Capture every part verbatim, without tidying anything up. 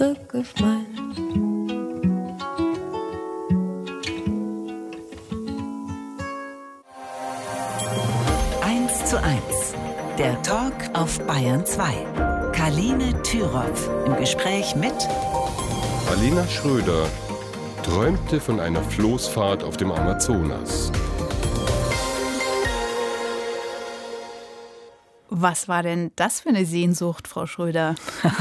Book of mine. eins zu eins, der Talk auf Bayern zwei. Karline Thüroff im Gespräch mit Alina Schröder träumte von einer Floßfahrt auf dem Amazonas. Was war denn das für eine Sehnsucht, Frau Schröder?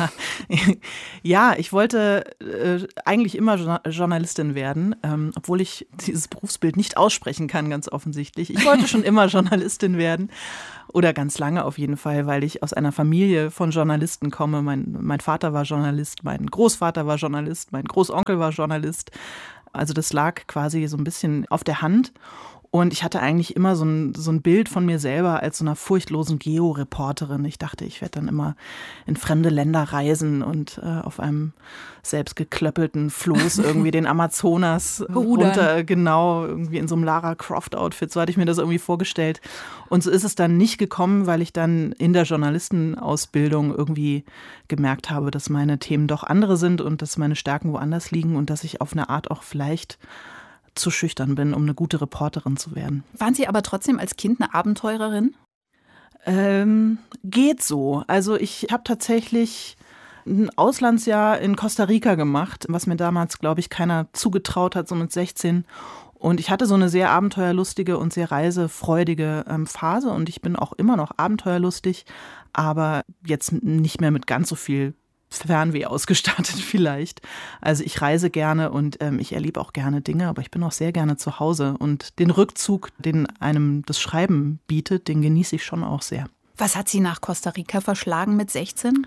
Ja, ich wollte äh, eigentlich immer Jo- Journalistin werden, ähm, obwohl ich dieses Berufsbild nicht aussprechen kann, ganz offensichtlich. Ich wollte schon immer Journalistin werden oder ganz lange auf jeden Fall, weil ich aus einer Familie von Journalisten komme. Mein, mein Vater war Journalist, mein Großvater war Journalist, mein Großonkel war Journalist. Also das lag quasi so ein bisschen auf der Hand. Und ich hatte eigentlich immer so ein, so ein Bild von mir selber als so einer furchtlosen Georeporterin. Ich dachte, ich werde dann immer in fremde Länder reisen und äh, auf einem selbstgeklöppelten Floß irgendwie den Amazonas runter, genau, irgendwie in so einem Lara Croft-Outfit. So hatte ich mir das irgendwie vorgestellt. Und so ist es dann nicht gekommen, weil ich dann in der Journalistenausbildung irgendwie gemerkt habe, dass meine Themen doch andere sind und dass meine Stärken woanders liegen und dass ich auf eine Art auch vielleicht zu schüchtern bin, um eine gute Reporterin zu werden. Waren Sie aber trotzdem als Kind eine Abenteurerin? Ähm, geht so. Also ich habe tatsächlich ein Auslandsjahr in Costa Rica gemacht, was mir damals, glaube ich, keiner zugetraut hat, so mit sechzehn. Und ich hatte so eine sehr abenteuerlustige und sehr reisefreudige ähm, Phase und ich bin auch immer noch abenteuerlustig, aber jetzt nicht mehr mit ganz so viel Fernweh ausgestattet vielleicht. Also ich reise gerne und ähm, ich erlebe auch gerne Dinge, aber ich bin auch sehr gerne zu Hause. Und den Rückzug, den einem das Schreiben bietet, den genieße ich schon auch sehr. Was hat Sie nach Costa Rica verschlagen mit sechzehn?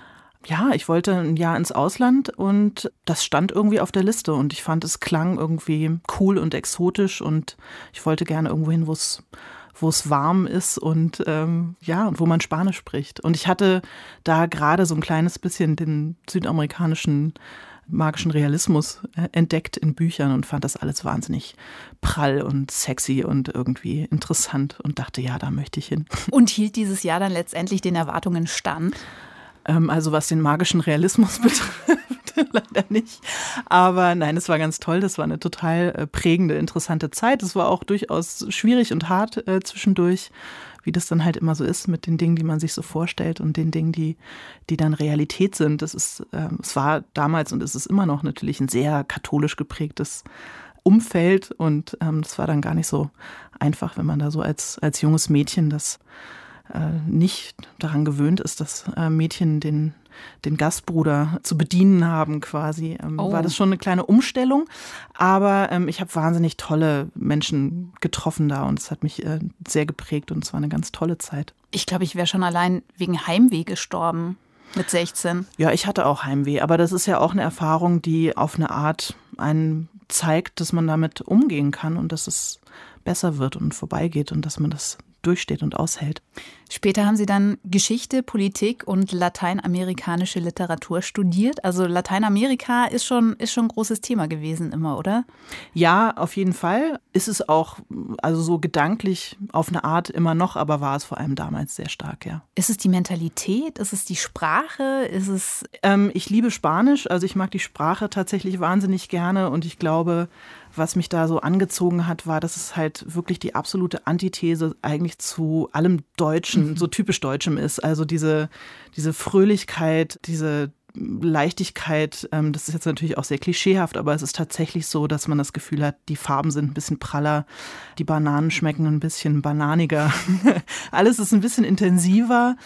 Ja, ich wollte ein Jahr ins Ausland und das stand irgendwie auf der Liste und ich fand, es klang irgendwie cool und exotisch und ich wollte gerne irgendwo hin, wo es wo es warm ist und ähm, ja, und wo man Spanisch spricht. Und ich hatte da gerade so ein kleines bisschen den südamerikanischen magischen Realismus äh, entdeckt in Büchern und fand das alles wahnsinnig prall und sexy und irgendwie interessant und dachte, ja, da möchte ich hin. Und hielt dieses Jahr dann letztendlich den Erwartungen stand? Ähm, also was den magischen Realismus betrifft, leider nicht. Aber nein, es war ganz toll. Das war eine total äh, prägende, interessante Zeit. Es war auch durchaus schwierig und hart äh, zwischendurch, wie das dann halt immer so ist mit den Dingen, die man sich so vorstellt und den Dingen, die, die dann Realität sind. Das ist, äh, es war damals und es ist immer noch natürlich ein sehr katholisch geprägtes Umfeld und ähm, das war dann gar nicht so einfach, wenn man da so als, als junges Mädchen das äh, nicht daran gewöhnt ist, dass äh, Mädchen den den Gastbruder zu bedienen haben quasi, ähm, oh. war das schon eine kleine Umstellung. Aber ähm, ich habe wahnsinnig tolle Menschen getroffen da und es hat mich äh, sehr geprägt und es war eine ganz tolle Zeit. Ich glaube, ich wäre schon allein wegen Heimweh gestorben mit sechzehn. Ja, ich hatte auch Heimweh, aber das ist ja auch eine Erfahrung, die auf eine Art einen zeigt, dass man damit umgehen kann und dass es besser wird und vorbeigeht und dass man das durchsteht und aushält. Später haben Sie dann Geschichte, Politik und lateinamerikanische Literatur studiert. Also Lateinamerika ist schon, ist schon ein großes Thema gewesen immer, oder? Ja, auf jeden Fall. Ist es auch, also so gedanklich auf eine Art immer noch, aber war es vor allem damals sehr stark, ja. Ist es die Mentalität? Ist es die Sprache? Ist es Ähm, ich liebe Spanisch, also ich mag die Sprache tatsächlich wahnsinnig gerne und ich glaube, was mich da so angezogen hat, war, dass es halt wirklich die absolute Antithese eigentlich zu allem Deutschen, so typisch Deutschem ist. Also diese, diese Fröhlichkeit, diese Leichtigkeit, ähm, das ist jetzt natürlich auch sehr klischeehaft, aber es ist tatsächlich so, dass man das Gefühl hat, die Farben sind ein bisschen praller, die Bananen schmecken ein bisschen bananiger. Alles ist ein bisschen intensiver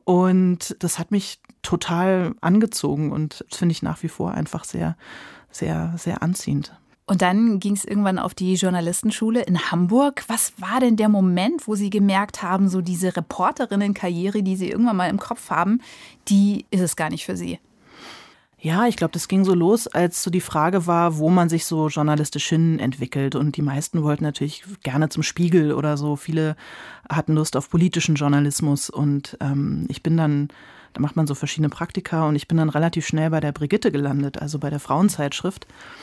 und das hat mich total angezogen und das finde ich nach wie vor einfach sehr, sehr, sehr anziehend. Und dann ging es irgendwann auf die Journalistenschule in Hamburg. Was war denn der Moment, wo Sie gemerkt haben, so diese Reporterinnenkarriere, die Sie irgendwann mal im Kopf haben, die ist es gar nicht für Sie? Ja, ich glaube, das ging so los, als so die Frage war, wo man sich so journalistisch hin entwickelt. Und die meisten wollten natürlich gerne zum Spiegel oder so. Viele hatten Lust auf politischen Journalismus. Und ähm, ich bin dann, da macht man so verschiedene Praktika und ich bin dann relativ schnell bei der Brigitte gelandet, also bei der Frauenzeitschrift.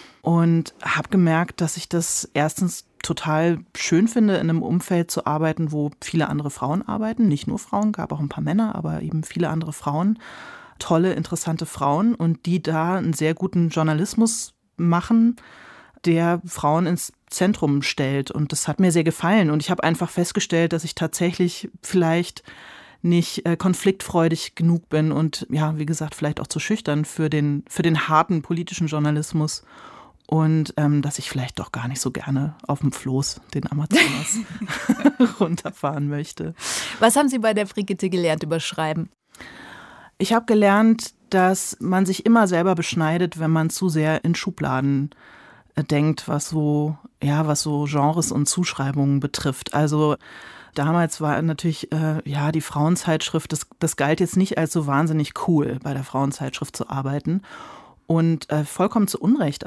Und habe gemerkt, dass ich das erstens total schön finde, in einem Umfeld zu arbeiten, wo viele andere Frauen arbeiten. Nicht nur Frauen, gab auch ein paar Männer, aber eben viele andere Frauen. tolle, interessante Frauen und die da einen sehr guten Journalismus machen, der Frauen ins Zentrum stellt. Und das hat mir sehr gefallen. Und ich habe einfach festgestellt, dass ich tatsächlich vielleicht nicht äh, konfliktfreudig genug bin und ja, wie gesagt, vielleicht auch zu schüchtern für den, für den harten politischen Journalismus. Und ähm, dass ich vielleicht doch gar nicht so gerne auf dem Floß den Amazonas runterfahren möchte. Was haben Sie bei der Brigitte gelernt über Schreiben? Ich habe gelernt, dass man sich immer selber beschneidet, wenn man zu sehr in Schubladen äh, denkt, was so, ja, was so Genres und Zuschreibungen betrifft. Also damals war natürlich äh, ja die Frauenzeitschrift, das, das galt jetzt nicht als so wahnsinnig cool, bei der Frauenzeitschrift zu arbeiten. Und äh, vollkommen zu Unrecht